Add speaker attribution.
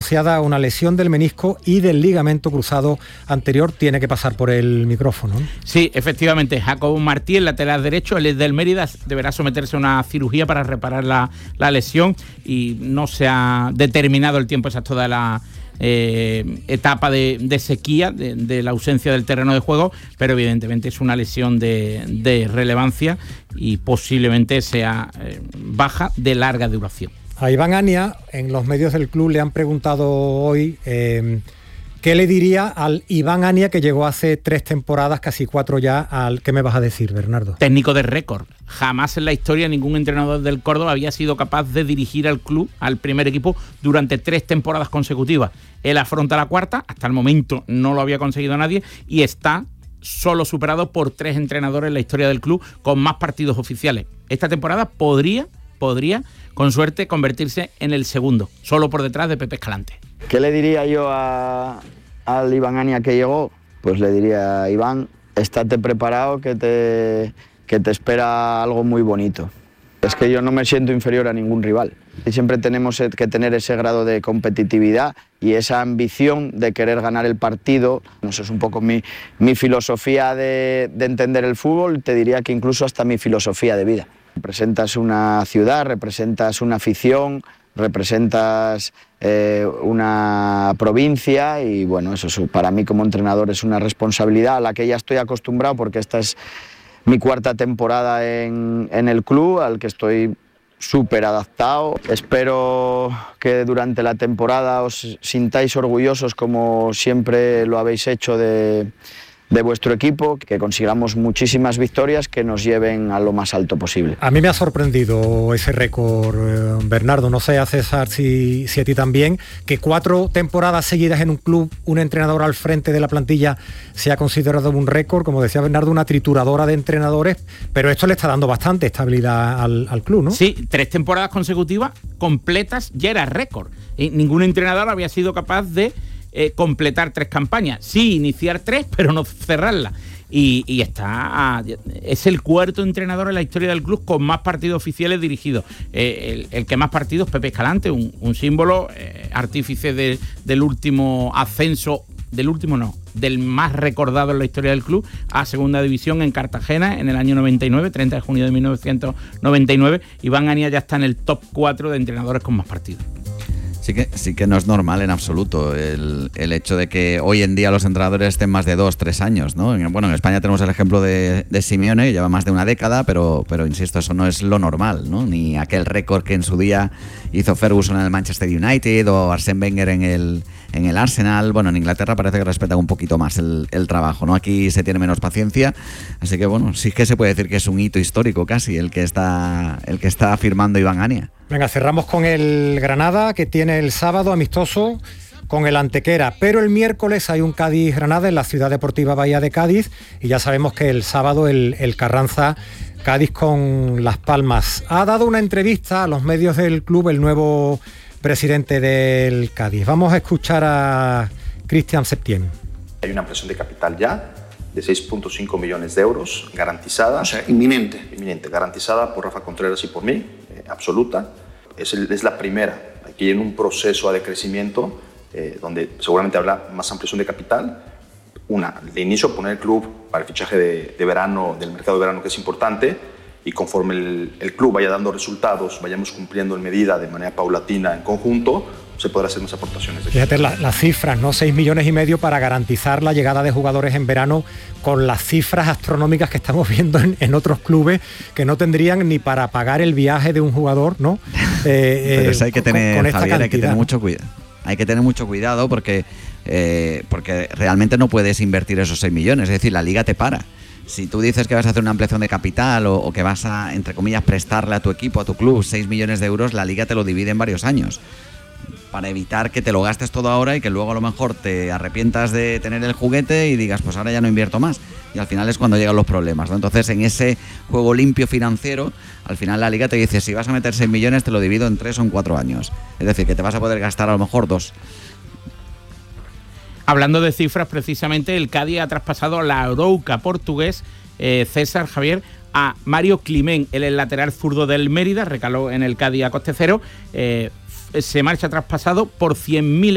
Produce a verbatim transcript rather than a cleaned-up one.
Speaker 1: asociada a una lesión del menisco y del ligamento cruzado anterior. Tiene que pasar por el micrófono.
Speaker 2: Sí, efectivamente, Jacobo Martí, el lateral derecho, el del Mérida, deberá someterse a una cirugía para reparar la, la lesión y no se ha determinado el tiempo exacto de la eh, etapa de, de sequía, de, de la ausencia del terreno de juego, pero evidentemente es una lesión de, de relevancia y posiblemente sea eh, baja de larga duración.
Speaker 1: A Iván Ania, en los medios del club le han preguntado hoy eh, qué le diría al Iván Ania que llegó hace tres temporadas, casi cuatro ya, al ¿qué me vas a decir, Bernardo?
Speaker 2: Técnico de récord. Jamás en la historia ningún entrenador del Córdoba había sido capaz de dirigir al club, al primer equipo, durante tres temporadas consecutivas. Él afronta la cuarta, hasta el momento no lo había conseguido nadie, y está solo superado por tres entrenadores en la historia del club con más partidos oficiales. Esta temporada podría, podría, con suerte, convertirse en el segundo, solo por detrás de Pepe Escalante.
Speaker 3: ¿Qué le diría yo a, al Iván Ania que llegó? Pues le diría, Iván, estate preparado que te, que te espera algo muy bonito. Es que yo no me siento inferior a ningún rival. Y siempre tenemos que tener ese grado de competitividad y esa ambición de querer ganar el partido. Eso es un poco mi, mi filosofía de, de entender el fútbol, te diría que incluso hasta mi filosofía de vida. Representas una ciudad, representas una afición, representas eh, una provincia y bueno, eso es, para mí como entrenador es una responsabilidad a la que ya estoy acostumbrado porque esta es mi cuarta temporada en, en el club, al que estoy súper adaptado. Espero que durante la temporada os sintáis orgullosos como siempre lo habéis hecho de, de vuestro equipo, que consigamos muchísimas victorias que nos lleven a lo más alto posible.
Speaker 1: A mí me ha sorprendido ese récord, eh, Bernardo, no sé a César si, si a ti también, que cuatro temporadas seguidas en un club, un entrenador al frente de la plantilla se ha considerado un récord, como decía Bernardo, una trituradora de entrenadores, pero esto le está dando bastante estabilidad al, al club, ¿no?
Speaker 2: Sí, tres temporadas consecutivas completas ya era récord. Y ningún entrenador había sido capaz de Eh, completar tres campañas, sí, iniciar tres, pero no cerrarlas. Y, y está es el cuarto entrenador en la historia del club con más partidos oficiales dirigidos. Eh, el, el que más partidos, Pepe Escalante, un, un símbolo, eh, artífice de, del último ascenso, del último no, del más recordado en la historia del club, a segunda división en Cartagena en el año noventa y nueve, treinta de junio de mil novecientos noventa y nueve. Iván Ania ya está en el top cuatro de entrenadores con más partidos.
Speaker 4: Sí que, sí que no es normal en absoluto el, el hecho de que hoy en día los entrenadores estén más de dos, tres años, ¿no? Bueno, en España tenemos el ejemplo de, de Simeone, que lleva más de una década, pero, pero insisto, eso no es lo normal, ¿no? Ni aquel récord que en su día hizo Ferguson en el Manchester United o Arsène Wenger en el, en el Arsenal. Bueno, en Inglaterra parece que respetan un poquito más el, el trabajo, ¿no? Aquí se tiene menos paciencia, así que bueno, sí que se puede decir que es un hito histórico casi el que está, el que está firmando Iván Ania.
Speaker 1: Venga, cerramos con el Granada, que tiene el sábado amistoso con el Antequera, pero el miércoles hay un Cádiz-Granada en la Ciudad Deportiva Bahía de Cádiz y ya sabemos que el sábado el, el Carranza Cádiz con Las Palmas. Ha dado una entrevista a los medios del club el nuevo presidente del Cádiz. Vamos a escuchar a Cristian Septién.
Speaker 5: Hay una ampliación de capital ya de seis punto cinco millones de euros garantizada.
Speaker 6: O sea, inminente.
Speaker 5: Inminente, garantizada por Rafa Contreras y por mí, eh, absoluta. Es, el, es la primera, aquí en un proceso de crecimiento eh, donde seguramente habrá más ampliación de capital. Una, de inicio poner el club para el fichaje de, de verano, del mercado de verano, que es importante, y conforme el, el club vaya dando resultados, vayamos cumpliendo en medida de manera paulatina en conjunto, se podrá hacer más aportaciones. De
Speaker 1: Fíjate la, las cifras, ¿no? seis millones y medio para garantizar la llegada de jugadores en verano, con las cifras astronómicas que estamos viendo en, en otros clubes que no tendrían ni para pagar el viaje de un jugador, ¿no?
Speaker 4: Eh, Pero eso hay que tener, con, con Javier, cantidad, hay que tener mucho cuidado. Hay que tener mucho cuidado porque, eh, porque realmente no puedes invertir esos seis millones, es decir, la liga te para. Si tú dices que vas a hacer una ampliación de capital o, o que vas a, entre comillas, prestarle a tu equipo, a tu club, seis millones de euros, la liga te lo divide en varios años, para evitar que te lo gastes todo ahora y que luego a lo mejor te arrepientas de tener el juguete y digas, pues ahora ya no invierto más. Y al final es cuando llegan los problemas, ¿no? Entonces, en ese juego limpio financiero, al final la liga te dice, si vas a meter seis millones, te lo divido en tres o en cuatro años. Es decir, que te vas a poder gastar a lo mejor dos.
Speaker 2: Hablando de cifras, precisamente, el Cádiz ha traspasado a la Arouca portugués, eh, César, Javier, a Mario Climén, el lateral zurdo del Mérida, recaló en el Cádiz a coste cero, eh, se marcha traspasado por cien mil